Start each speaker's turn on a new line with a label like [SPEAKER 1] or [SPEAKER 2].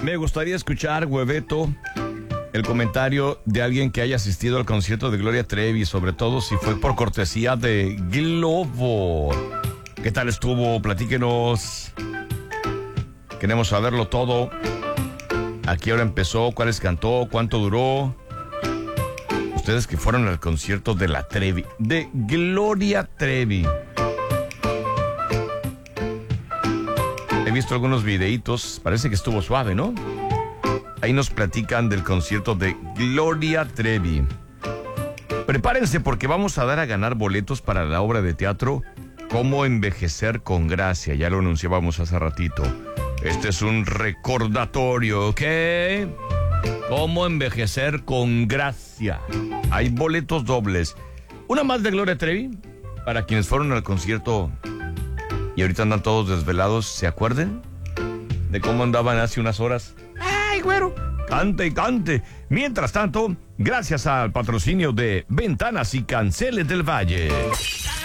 [SPEAKER 1] Me gustaría escuchar, Hueveto, el comentario de alguien que haya asistido al concierto de Gloria Trevi, sobre todo si fue por cortesía de Globo. ¿Qué tal estuvo? Platíquenos. Queremos saberlo todo. ¿A qué hora empezó? ¿Cuáles cantó? ¿Cuánto duró? Ustedes que fueron al concierto de la Trevi, de Gloria Trevi. He visto algunos videitos, parece que estuvo suave, ¿no? Ahí nos platican del concierto de Gloria Trevi. Prepárense porque vamos a dar a ganar boletos para la obra de teatro Cómo envejecer con gracia. Ya lo anunciábamos hace ratito. Este es un recordatorio, ¿ok? Cómo envejecer con gracia. Hay boletos dobles. Una más de Gloria Trevi, para quienes fueron al concierto y ahorita andan todos desvelados. ¿Se acuerdan de cómo andaban hace unas horas? ¡Ay, güero! Cante y cante. Mientras tanto, gracias al patrocinio de Ventanas y Canceles del Valle.